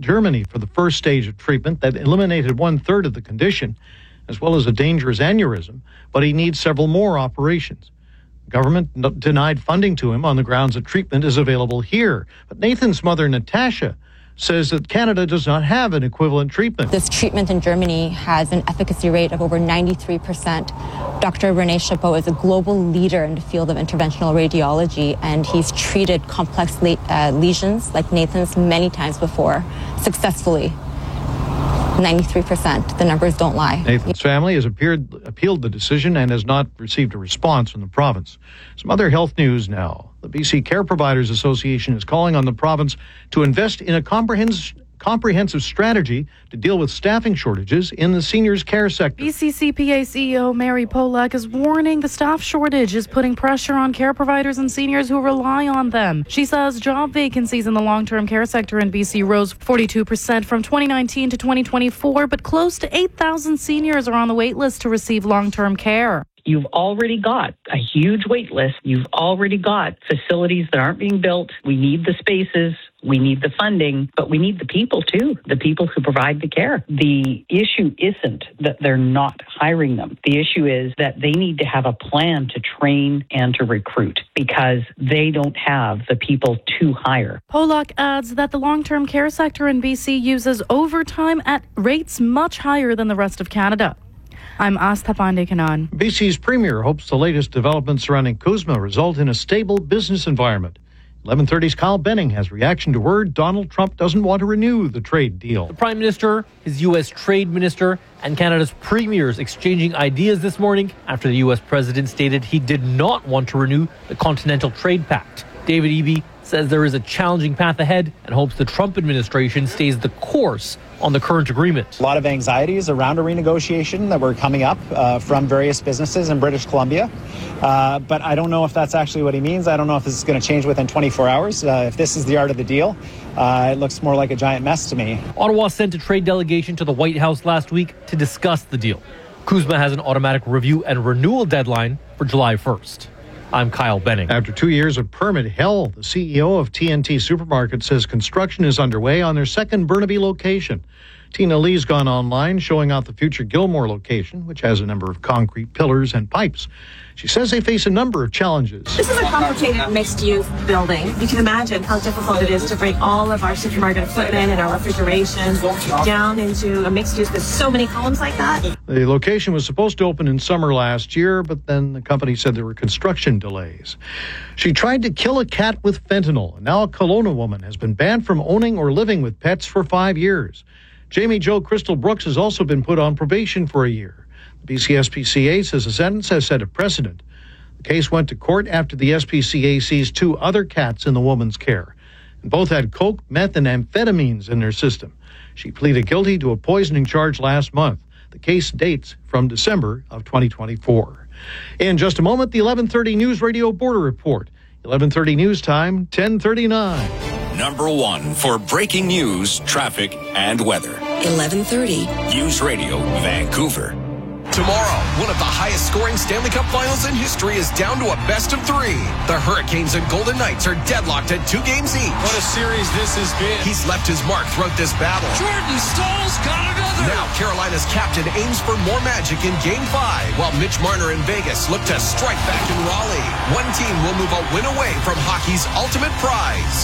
Germany for the first stage of treatment that eliminated 1/3 of the condition, as well as a dangerous aneurysm, but he needs several more operations. Government denied funding to him on the grounds that treatment is available here. But Nathan's mother, Natasha, says that Canada does not have an equivalent treatment. This treatment in Germany has an efficacy rate of over 93%. Dr. René Chapeau is a global leader in the field of interventional radiology, and he's treated complex lesions like Nathan's many times before, successfully. 93%. The numbers don't lie. Nathan's family has appealed the decision and has not received a response from the province. Some other health news now. The BC Care Providers Association is calling on the province to invest in a comprehensive strategy to deal with staffing shortages in the seniors care sector. BCCPA CEO Mary Polak is warning the staff shortage is putting pressure on care providers and seniors who rely on them. She says job vacancies in the long-term care sector in BC rose 42% from 2019 to 2024, but close to 8,000 seniors are on the wait list to receive long-term care. You've already got a huge wait list. You've already got facilities that aren't being built. We need the spaces. We need the funding, but we need the people too, the people who provide the care. The issue isn't that they're not hiring them. The issue is that they need to have a plan to train and to recruit because they don't have the people to hire. Polak adds that the long-term care sector in BC uses overtime at rates much higher than the rest of Canada. I'm Astha Pandey-Kanan. BC's Premier hopes the latest developments surrounding CUSMA result in a stable business environment. 11:30's Kyle Benning has reaction to word Donald Trump doesn't want to renew the trade deal. The Prime Minister, his U.S. Trade Minister, and Canada's premiers exchanging ideas this morning after the U.S. President stated he did not want to renew the Continental Trade Pact. David Eby says there is a challenging path ahead and hopes the Trump administration stays the course on the current agreement. A lot of anxieties around a renegotiation that were coming up from various businesses in British Columbia. But I don't know if that's actually what he means. I don't know if this is going to change within 24 hours. If this is the art of the deal, it looks more like a giant mess to me. Ottawa sent a trade delegation to the White House last week to discuss the deal. CUSMA has an automatic review and renewal deadline for July 1st. I'm Kyle Benning. After 2 years of permit hell, the CEO of TNT Supermarket says construction is underway on their second Burnaby location. Tina Lee's gone online showing out the future Gilmore location, which has a number of concrete pillars and pipes. She says they face a number of challenges. This is a complicated mixed-use building. You can imagine how difficult it is to bring all of our supermarket equipment and our refrigeration down into a mixed-use. There's so many homes like that. The location was supposed to open in summer last year, but then the company said there were construction delays. She tried to kill a cat with fentanyl, and now a Kelowna woman has been banned from owning or living with pets for 5 years. Jamie Jo Crystal Brooks has also been put on probation for a year. The BC SPCA says the sentence has set a precedent. The case went to court after the SPCA seized 2 other cats in the woman's care, and both had coke, meth, and amphetamines in their system. She pleaded guilty to a poisoning charge last month. The case dates from December of 2024. In just a moment, the 11:30 News Radio Border Report. 11:30 News Time, 10:39. Number 1 for breaking news, traffic, and weather. 11:30. News Radio Vancouver. Tomorrow, one of the highest scoring Stanley Cup finals in history is down to a best of 3. The Hurricanes and Golden Knights are deadlocked at 2 games each. What a series this has been. He's left his mark throughout this battle. Jordan Staal's got another. Now Carolina's captain aims for more magic in Game 5, while Mitch Marner in Vegas look to strike back in Raleigh. One team will move a win away from hockey's ultimate prize.